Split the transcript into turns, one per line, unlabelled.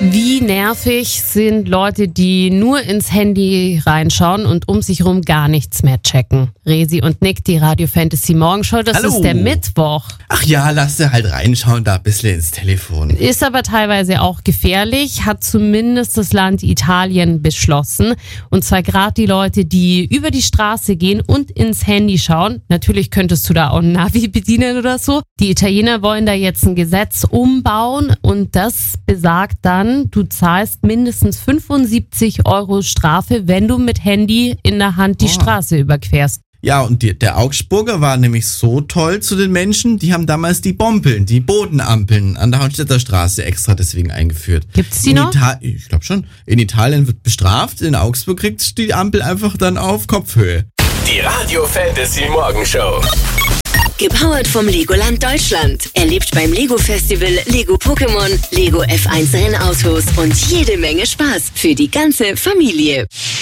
Wie nervig sind Leute, die nur ins Handy reinschauen und um sich rum gar nichts mehr checken? Resi und Nick, die Radio Fantasy Morgenshow, das
Hallo.
ist der Mittwoch.
Ach ja, lass sie halt reinschauen, da ein bisschen ins Telefon.
Ist aber teilweise auch gefährlich, hat zumindest das Land Italien beschlossen. Und zwar gerade die Leute, die über die Straße gehen und ins Handy schauen. Natürlich könntest du da auch ein Navi bedienen oder so. Die Italiener wollen da jetzt ein Gesetz umbauen und das besagt dann, du zahlst mindestens 75 € Strafe, wenn du mit Handy in der Hand die Straße überquerst.
Ja, und der Augsburger war nämlich so toll zu den Menschen, die haben damals die Bompeln, die Bodenampeln an der Haunstädter Straße extra deswegen eingeführt.
Gibt's die noch?
Ich glaube schon. In Italien wird bestraft, in Augsburg kriegt die Ampel einfach dann auf Kopfhöhe.
Die Radio Fantasy Morgenshow.
Gepowert vom Legoland Deutschland. Erlebt beim Lego Festival Lego Pokémon, Lego F1 Rennautos und jede Menge Spaß für die ganze Familie.